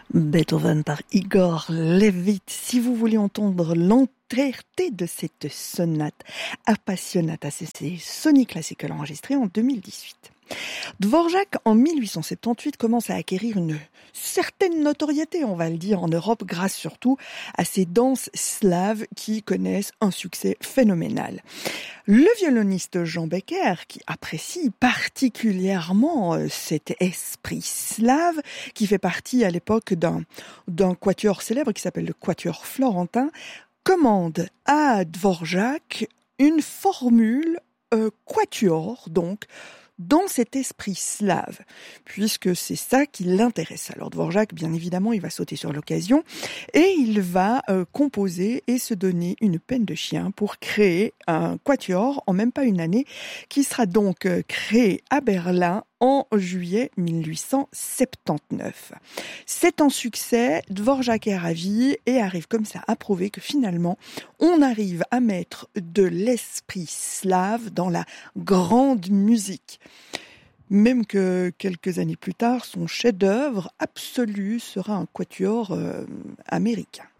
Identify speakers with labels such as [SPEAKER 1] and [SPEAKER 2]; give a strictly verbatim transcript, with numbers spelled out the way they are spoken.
[SPEAKER 1] Beethoven par Igor Levit. Si vous voulez entendre l'entièreté de cette sonate appassionata, c'est Sony Classical enregistrée en deux mille dix-huit. Dvorak, en mille huit cent soixante-dix-huit, commence à acquérir une certaine notoriété, on va le dire, en Europe, grâce surtout à ces danses slaves qui connaissent un succès phénoménal. Le violoniste Jean Becker, qui apprécie particulièrement cet esprit slave, qui fait partie à l'époque d'un, d'un quatuor célèbre qui s'appelle le Quatuor Florentin, commande à Dvorak une formule euh, quatuor, donc, dans cet esprit slave, puisque c'est ça qui l'intéresse. Alors Dvorak, bien évidemment, il va sauter sur l'occasion et il va euh, composer et se donner une peine de chien pour créer un quatuor en même pas une année, qui sera donc euh, créé à Berlin en juillet mille huit cent soixante-dix-neuf. C'est un succès, Dvorak est ravi et arrive comme ça à prouver que finalement, on arrive à mettre de l'esprit slave dans la grande musique. Même que quelques années plus tard, son chef-d'œuvre absolu sera un quatuor euh, américain.